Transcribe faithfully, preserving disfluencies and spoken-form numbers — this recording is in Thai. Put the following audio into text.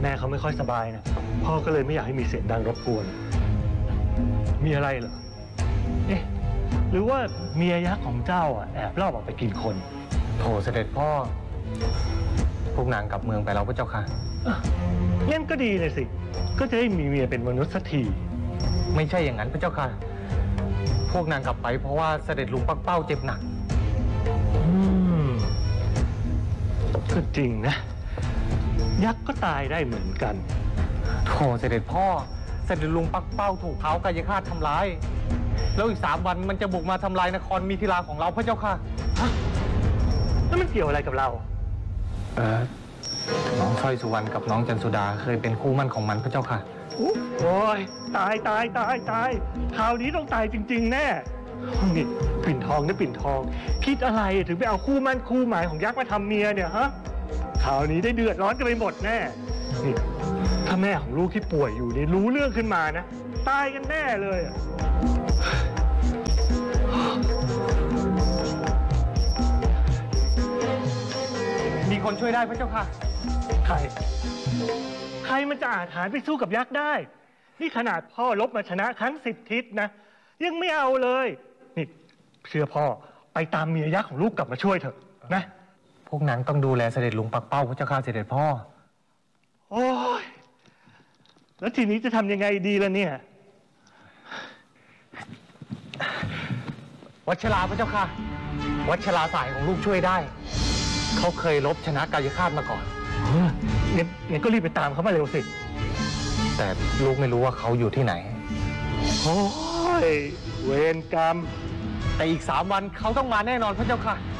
แม่เขาไม่ค่อยสบายนะพ่อก็เลยไม่อยากให้มีเสียงดังรบกวนมีอะไรเหรอเอ๊ะหรือว่าเมียยักษ์ของเจ้าอ่ะแอบลอบออกไปกินคนโถเสด็จพ่อพวกนางกลับเมืองไปแล้วพระเจ้าค่ะงั้นก็ดีเลยสิก็จะได้มีเมียเป็นมนุษย์สักทีไม่ใช่อย่างนั้นพระเจ้าค่ะพวกนางกลับไปเพราะว่าเสด็จลุงปักเป้าเจ็บหนักอืมก็จริงนะยักษ์ก็ตายได้เหมือนกันโถเสด็จพ่อเสด็จลุงปักเป้าถูกเท้ากายฆาตทำร้ายแล้วอีกสามวันมันจะบุกมาทำลายนครมีธิราของเราพระเจ้าค่ะฮะแล้วมันเกี่ยวอะไรกับเราเออน้องสร้อยสุวรรณกับน้องจันสุดาเคยเป็นคู่มั่นของมันพระเจ้าค่ะโอ้ยตายตายตายตายคราวนี้ต้องตายจริงๆแน่นี่ปิ่นทองนะปิ่นทองคิดอะไรถึงไปเอาคู่มั่นคู่หมายของยักษ์มาทำเมียเนี่ยฮะคราวนี้ได้เดือดร้อนกันไปหมดแน่นี่ถ้าแม่ของลูกที่ป่วยอยู่นี่รู้เรื่องขึ้นมานะตายกันแน่เลยมีคนช่วยได้พระเจ้าค่ะใครใครมันจะอาถรรพ์ไปสู้กับยักษ์ได้นี่ขนาดพ่อลบมาชนะครั้งสิบทิศนะยังไม่เอาเลยนี่เชื่อพ่อไปตามเมียยักษ์ของลูกกลับมาช่วยเถอะนะพวกนั้นต้องดูแลเสด็จลุงปักเป้าพระเจ้าค่ะเสด็จพ่อโอ้ยแล้วทีนี้จะทำยังไงดีล่ะเนี่ยวัชราพระเจ้าค่ะวัชราสายของลูกช่วยได้เขาเคยลบชนะกายฆาตมาก่อนงั้นงั้นก็รีบไปตามเขามาเร็วสิแต่ลูกไม่รู้ว่าเขาอยู่ที่ไหนโอ้ยเวรกรรมแต่อีกสามวันเขาต้องมาแน่นอนพระเจ้าค่ะ